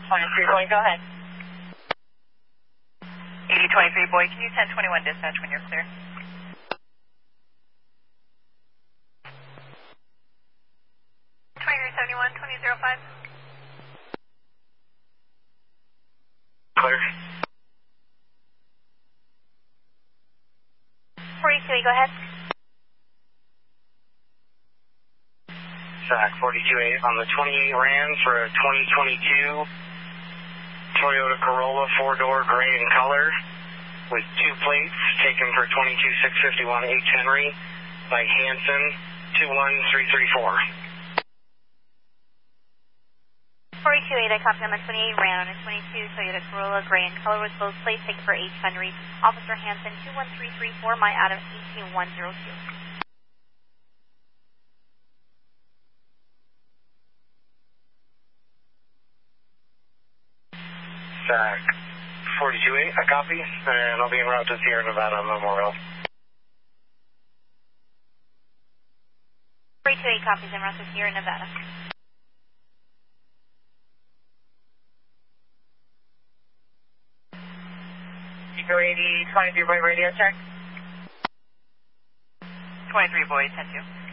23 boy, go ahead. 8023 boy, can you 1021 dispatch when you're clear? Clear. 42, go ahead. SAC 42A on the 28 Ram for a 2022 Toyota Corolla 4-door gray in color with 2 plates taken for 22651 H. Henry by Hanson 21334. 428, I copy on the 28 Ram on a 22 Toyota Corolla gray in color with both plates taken for H. Henry. Officer Hanson 21334, my Adam 18102. SAC 42A, I copy, and I'll be en route to Sierra Nevada Memorial. 428 copies en route to Sierra Nevada. Eco 80, 23 boy, radio check. 23 boy, 10-2.